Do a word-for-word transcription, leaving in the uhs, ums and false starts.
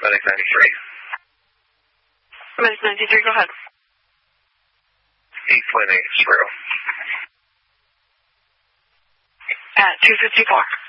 Medic ninety-three. Medic ninety-three, go ahead. eight point eight, zero. At two fifty-four.